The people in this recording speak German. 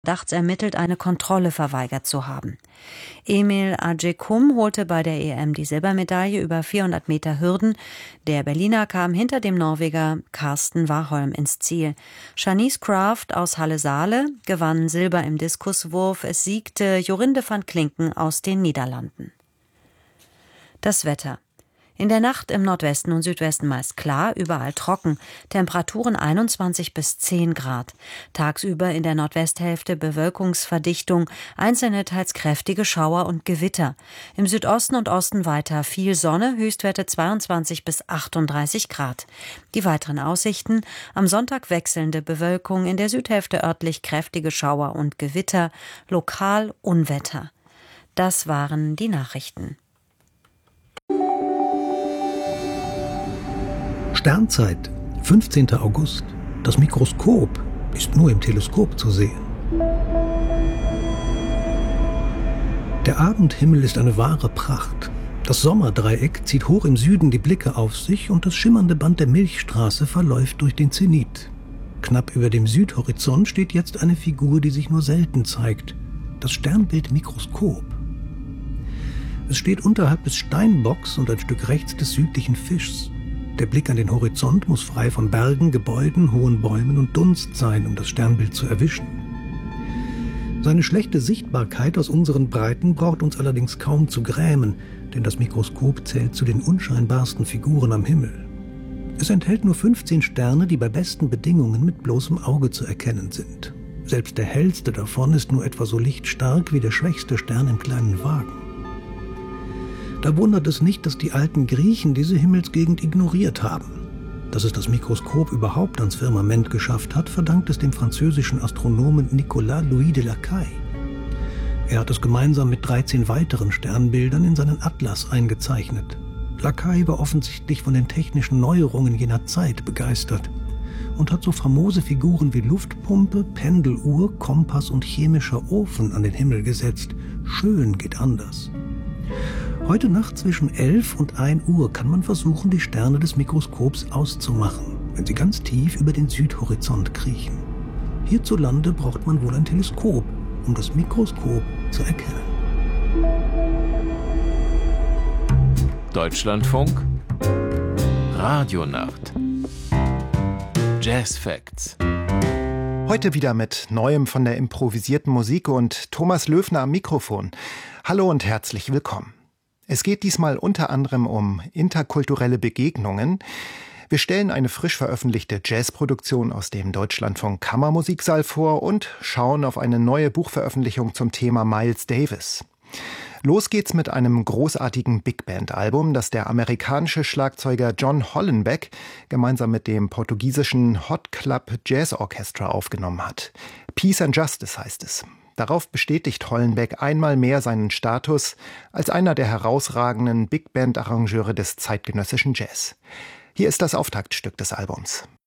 Verdachts ermittelt, eine Kontrolle verweigert zu haben. Emil Agyekum holte bei der EM die Silbermedaille über 400 Meter Hürden. Der Berliner kam hinter dem Norweger Karsten Warholm ins Ziel. Shanice Kraft aus Halle-Saale gewann Silber im Diskuswurf. Es siegte Jorinde van Klinken aus den Niederlanden. Das Wetter. In der Nacht im Nordwesten und Südwesten meist klar, überall trocken. Temperaturen 21 bis 10 Grad. Tagsüber in der Nordwesthälfte Bewölkungsverdichtung, einzelne teils kräftige Schauer und Gewitter. Im Südosten und Osten weiter viel Sonne, Höchstwerte 22 bis 38 Grad. Die weiteren Aussichten: am Sonntag wechselnde Bewölkung, in der Südhälfte örtlich kräftige Schauer und Gewitter, lokal Unwetter. Das waren die Nachrichten. Sternzeit, 15. August. Das Mikroskop ist nur im Teleskop zu sehen. Der Abendhimmel ist eine wahre Pracht. Das Sommerdreieck zieht hoch im Süden die Blicke auf sich und das schimmernde Band der Milchstraße verläuft durch den Zenit. Knapp über dem Südhorizont steht jetzt eine Figur, die sich nur selten zeigt. Das Sternbild Mikroskop. Es steht unterhalb des Steinbocks und ein Stück rechts des südlichen Fischs. Der Blick an den Horizont muss frei von Bergen, Gebäuden, hohen Bäumen und Dunst sein, um das Sternbild zu erwischen. Seine schlechte Sichtbarkeit aus unseren Breiten braucht uns allerdings kaum zu grämen, denn das Mikroskop zählt zu den unscheinbarsten Figuren am Himmel. Es enthält nur 15 Sterne, die bei besten Bedingungen mit bloßem Auge zu erkennen sind. Selbst der hellste davon ist nur etwa so lichtstark wie der schwächste Stern im kleinen Wagen. Da wundert es nicht, dass die alten Griechen diese Himmelsgegend ignoriert haben. Dass es das Mikroskop überhaupt ans Firmament geschafft hat, verdankt es dem französischen Astronomen Nicolas Louis de Lacaille. Er hat es gemeinsam mit 13 weiteren Sternbildern in seinen Atlas eingezeichnet. Lacaille war offensichtlich von den technischen Neuerungen jener Zeit begeistert und hat so famose Figuren wie Luftpumpe, Pendeluhr, Kompass und chemischer Ofen an den Himmel gesetzt. Schön geht anders. Heute Nacht zwischen 11 und 1 Uhr kann man versuchen, die Sterne des Mikroskops auszumachen, wenn sie ganz tief über den Südhorizont kriechen. Hierzulande braucht man wohl ein Teleskop, um das Mikroskop zu erkennen. Deutschlandfunk Radionacht Jazz Facts. Heute wieder mit Neuem von der improvisierten Musik und Thomas Löfner am Mikrofon. Hallo und herzlich willkommen. Es geht diesmal unter anderem um interkulturelle Begegnungen. Wir stellen eine frisch veröffentlichte Jazzproduktion aus dem Deutschlandfunk Kammermusiksaal vor und schauen auf eine neue Buchveröffentlichung zum Thema Miles Davis. Los geht's mit einem großartigen Big-Band-Album, das der amerikanische Schlagzeuger John Hollenbeck gemeinsam mit dem portugiesischen Hot Club Jazz Orchestra aufgenommen hat. Peace and Justice heißt es. Darauf bestätigt Hollenbeck einmal mehr seinen Status als einer der herausragenden Big-Band-Arrangeure des zeitgenössischen Jazz. Hier ist das Auftaktstück des Albums.